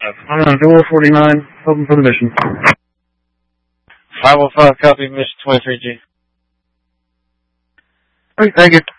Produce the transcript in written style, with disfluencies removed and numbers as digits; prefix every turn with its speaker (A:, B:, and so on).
A: I'm on Dual 49, open for the mission.
B: 505, copy, mission 23G.
A: Alright, thank you.